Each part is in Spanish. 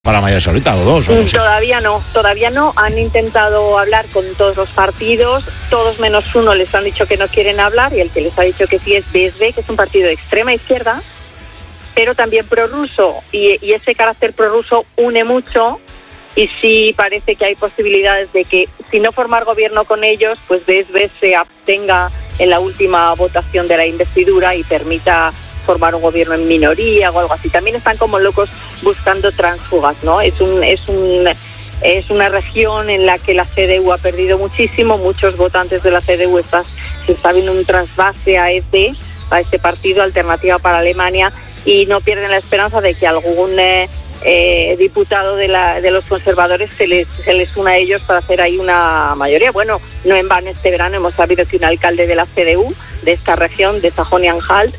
para mayores ahorita, o 2. No sé. Todavía no. Han intentado hablar con todos los partidos, todos menos uno les han dicho que no quieren hablar, y el que les ha dicho que sí es BSB, que es un partido de extrema izquierda, pero también prorruso, y ese carácter prorruso une mucho, y sí parece que hay posibilidades de que, si no formar gobierno con ellos, pues BSB se abstenga en la última votación de la investidura y permita formar un gobierno en minoría o algo así. También están como locos buscando tránsfugas, ¿no? Es una región en la que la CDU ha perdido muchísimo. Muchos votantes de la CDU se está viendo un trasvase a AfD, a este partido Alternativa para Alemania, y no pierden la esperanza de que algún diputado de los conservadores se les una a ellos para hacer ahí una mayoría. Bueno, no en vano este verano hemos sabido que un alcalde de la CDU de esta región, de Sajonia-Anhalt,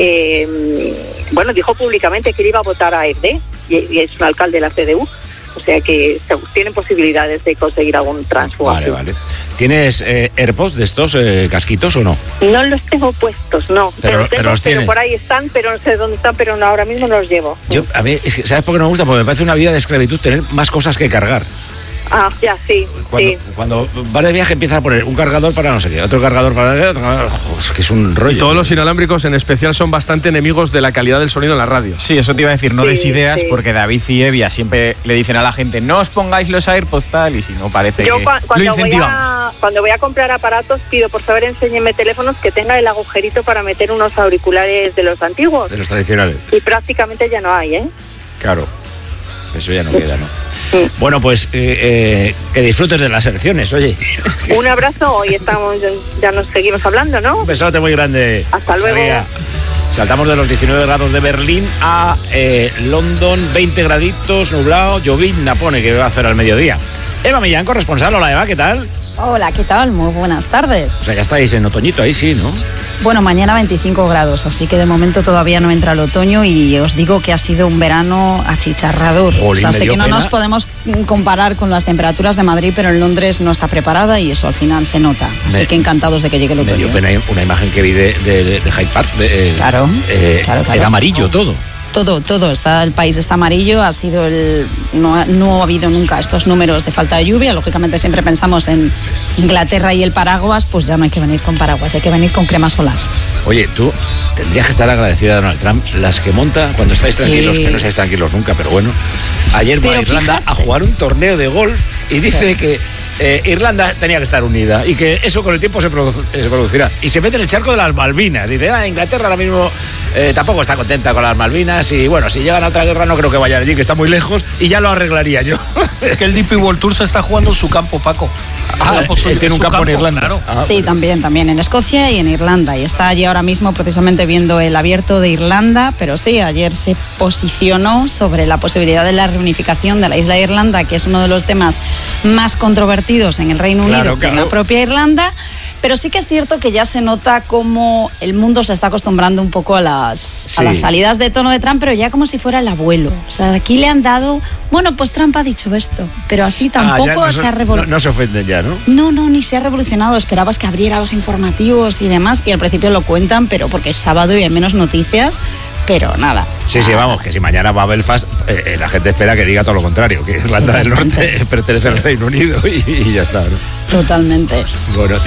dijo públicamente que iba a votar a AfD, y es un alcalde de la CDU. O sea que tienen posibilidades de conseguir algún tránsfuga. Vale. ¿Tienes AirPods de estos casquitos o no? No los tengo puestos, no. Pero por ahí están, pero no sé dónde están, pero ahora mismo no los llevo. A mí, ¿sabes por qué no me gusta? Porque me parece una vida de esclavitud tener más cosas que cargar. Ah, ya, sí. Cuando vas de viaje empiezas a poner un cargador para no sé qué, otro cargador para... Es que es un rollo. Y todos los inalámbricos en especial son bastante enemigos de la calidad del sonido en la radio. Sí, eso te iba a decir, no des ideas, porque David y Evia siempre le dicen a la gente, no os pongáis los AirPods tal, y si no parece que lo incentivamos. Cuando voy a comprar aparatos pido, por favor, enséñenme teléfonos que tenga el agujerito para meter unos auriculares de los antiguos. De los tradicionales. Y prácticamente ya no hay, ¿eh? Claro, eso ya no queda, ¿no? Bueno, pues que disfrutes de las elecciones, oye. Un abrazo, hoy ya nos seguimos hablando, ¿no? Un besote muy grande. Hasta luego. Saltamos de los 19 grados de Berlín a London, 20 graditos, nublado, llovizna pone que va a hacer al mediodía. Eva Millán, corresponsal. Hola, Eva, ¿qué tal? Hola, ¿qué tal? Muy buenas tardes. O sea, ya estáis en otoñito ahí, sí, ¿no? Bueno, mañana 25 grados, así que de momento todavía no entra el otoño, y os digo que ha sido un verano achicharrador. Jolín, sé que no nos podemos comparar con las temperaturas de Madrid, pero en Londres no está preparada y eso al final se nota. Así que encantados de que llegue el otoño. Me dio pena una imagen que vi de Hyde Park. Claro. Era amarillo todo. Todo el país está amarillo. No ha habido nunca estos números de falta de lluvia. Lógicamente siempre pensamos en Inglaterra y el paraguas, pues ya no hay que venir con paraguas, hay que venir con crema solar. Oye, tú tendrías que estar agradecida a Donald Trump, las que monta cuando estáis tranquilos, que no estáis tranquilos nunca, pero bueno. Ayer va a Irlanda a jugar un torneo de golf y dice que Irlanda tenía que estar unida y que eso con el tiempo se producirá. Y se mete en el charco de las Malvinas. Dice, Inglaterra ahora mismo tampoco está contenta con las Malvinas, y bueno, si llegan a otra guerra no creo que vayan allí, que está muy lejos, y ya lo arreglaría yo. Es que el DP World Tour se está jugando en su campo, Paco. Él tiene un campo en Irlanda. Claro. Sí, también en Escocia y en Irlanda, y está allí ahora mismo precisamente viendo el Abierto de Irlanda. Pero sí, ayer se posicionó sobre la posibilidad de la reunificación de la isla de Irlanda, que es uno de los temas más controvertidos en el Reino Unido, en la propia Irlanda. Pero sí que es cierto que ya se nota cómo el mundo se está acostumbrando un poco a las salidas de tono de Trump, pero ya como si fuera el abuelo. O sea, aquí le han dado, bueno, pues Trump ha dicho esto, pero así tampoco se ha revolucionado. No se ofenden ya, ¿no? No, ni se ha revolucionado. Esperabas que abriera los informativos y demás, y al principio lo cuentan, pero porque es sábado y hay menos noticias. Pero nada. Sí, vamos, que si mañana va a Belfast, la gente espera que diga todo lo contrario, que Irlanda del Norte pertenece al Reino Unido y ya está, ¿no? Totalmente. Bueno,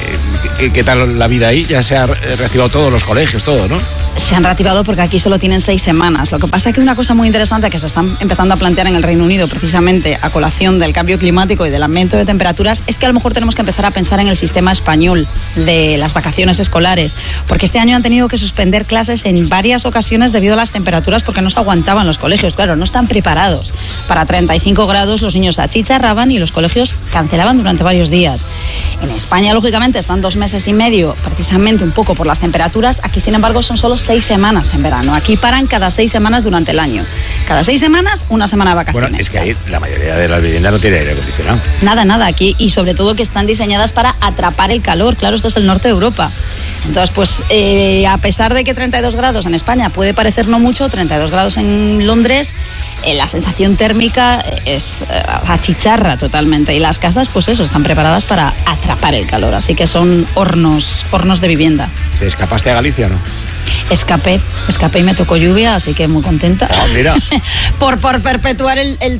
¿qué tal la vida ahí? Ya se ha reactivado todos los colegios, todo, ¿no? Se han reactivado porque aquí solo tienen 6 semanas. Lo que pasa es que una cosa muy interesante que se están empezando a plantear en el Reino Unido, precisamente a colación del cambio climático y del aumento de temperaturas, es que a lo mejor tenemos que empezar a pensar en el sistema español de las vacaciones escolares, porque este año han tenido que suspender clases en varias ocasiones debido a las temperaturas, porque no se aguantaban los colegios. Claro, no están preparados. Para 35 grados los niños achicharraban y los colegios cancelaban durante varios días. En España, lógicamente, están 2 meses y medio, precisamente un poco por las temperaturas. Aquí, sin embargo, son solo 6 semanas en verano. Aquí paran cada 6 semanas durante el año. Cada 6 semanas, una semana de vacaciones. Bueno, es que ahí la mayoría de las viviendas no tiene aire acondicionado. Nada aquí. Y sobre todo que están diseñadas para atrapar el calor. Claro, esto es el norte de Europa. Entonces, pues a pesar de que 32 grados en España puede parecer no mucho, 32 grados en Londres, la sensación térmica es achicharra totalmente. Y las casas, pues eso, están preparadas para atrapar el calor. Así que son hornos de vivienda. ¿Te escapaste a Galicia o no? Escapé y me tocó lluvia, así que muy contenta. Ah, mira. por perpetuar el